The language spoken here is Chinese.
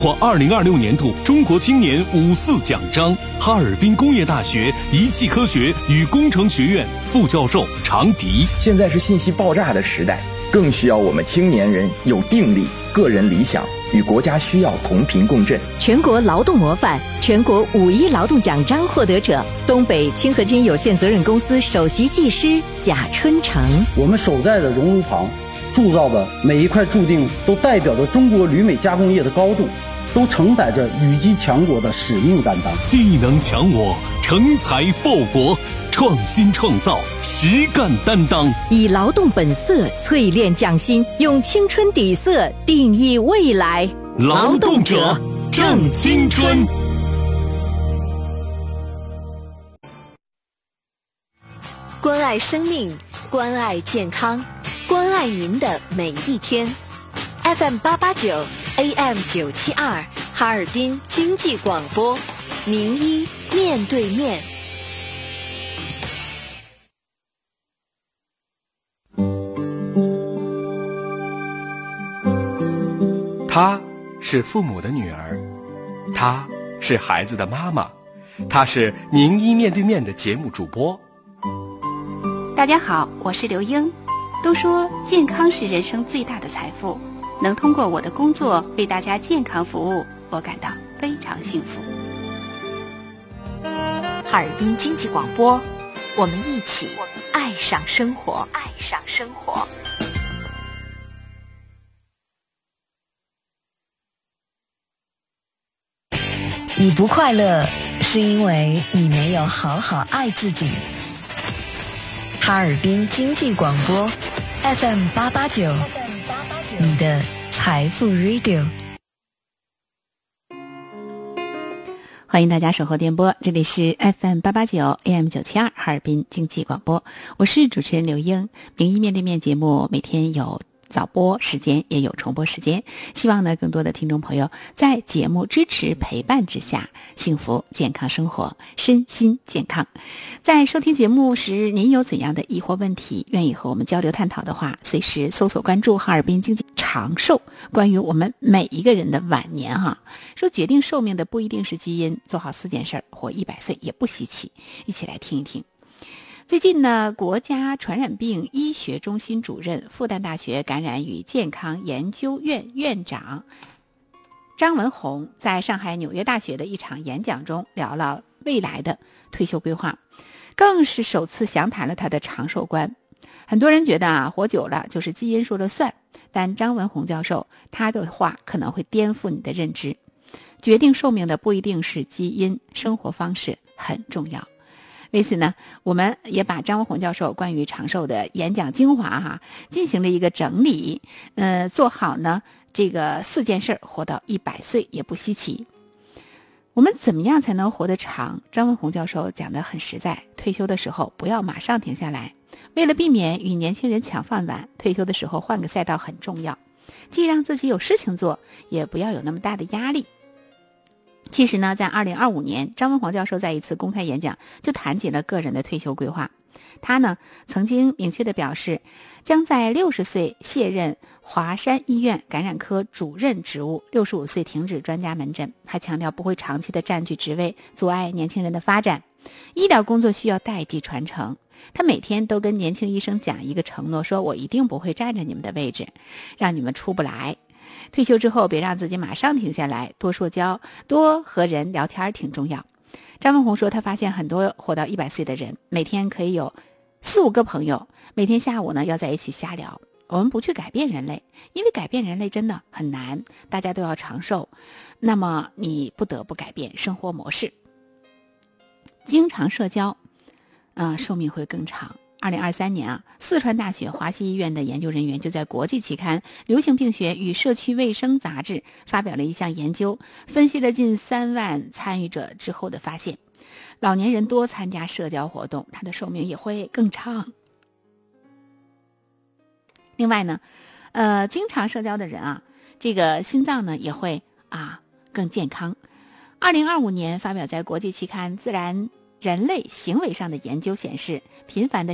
获2026年度中国青年54奖章，哈尔滨工业大学仪器科学与工程学院副教授常迪。 现在是信息爆炸的时代，更需要我们青年人有定力、个人理想，与国家需要同频共振。 全国劳动模范、全国5·1劳动奖章获得者，东北清合金有限责任公司首席技师贾春成。 我们守在的熔炉旁铸造的每一块铸锭，都代表着中国铝镁加工业的高度，都承载着羽击强国的使命担当。 技能强我，成才报国，创新创造，实干担当。 以劳动本色淬炼匠心，用青春底色定义未来。 劳动者正青春。 关爱生命，关爱健康，关爱您的每一天。FM889 AM972 哈尔滨经济广播，名医面对面。 她是父母的女儿，她是孩子的妈妈，她是名医面对面的节目主播。 大家好，我是刘英。都说健康是人生最大的财富，能通过我的工作为大家健康服务，我感到非常幸福。 哈尔滨经济广播，我们一起爱上生活，爱上生活。 你不快乐，是因为你没有好好爱自己。哈尔滨经济广播 FM889，你的财富 Radio。 欢迎大家守候电波，这里是 FM889 AM972 哈尔滨经济广播，我是主持人刘英。名医面对面节目每天有早播时间，也有重播时间，希望呢更多的听众朋友在节目支持陪伴之下，幸福健康生活，身心健康。在收听节目时，您有怎样的疑惑问题，愿意和我们交流探讨的话，随时搜索关注哈尔滨经济长寿。关于我们每一个人的晚年说决定寿命的不一定是基因，做好4件事，活100岁也不稀奇。一起来听一听。最近呢，国家传染病医学中心主任、复旦大学感染与健康研究院院长张文宏在上海纽约大学的一场演讲中聊了未来的退休规划，更是首次详谈了他的长寿观。很多人觉得活久了就是基因说了算，但张文宏教授他的话可能会颠覆你的认知。决定寿命的不一定是基因，生活方式很重要。为此呢，我们也把张文宏教授关于长寿的演讲精华进行了一个整理，做好呢这个4件事，活到100岁也不稀奇。我们怎么样才能活得长？张文宏教授讲得很实在，退休的时候不要马上停下来，为了避免与年轻人抢饭碗，退休的时候换个赛道很重要，既让自己有事情做，也不要有那么大的压力。其实呢，在2025年，张文宏教授在一次公开演讲就谈及了个人的退休规划。他呢曾经明确地表示，将在60岁卸任华山医院感染科主任职务，65岁停止专家门诊。还强调不会长期的占据职位，阻碍年轻人的发展。医疗工作需要代际传承。他每天都跟年轻医生讲一个承诺，说我一定不会占着你们的位置，让你们出不来。退休之后别让自己马上停下来，多社交，多和人聊天挺重要。张文宏说，他发现很多活到100岁的人，每天可以有4-5个朋友，每天下午呢要在一起瞎聊。我们不去改变人类，因为改变人类真的很难，大家都要长寿，那么你不得不改变生活模式。经常社交寿命会更长。2023年四川大学华西医院的研究人员就在国际期刊《流行病学与社区卫生杂志》发表了一项研究，分析了近3万参与者之后的发现，老年人多参加社交活动，他的寿命也会更长。另外呢，经常社交的人这个心脏呢也会更健康。2025年发表在国际期刊《自然人类行为上的研究》显示，频繁的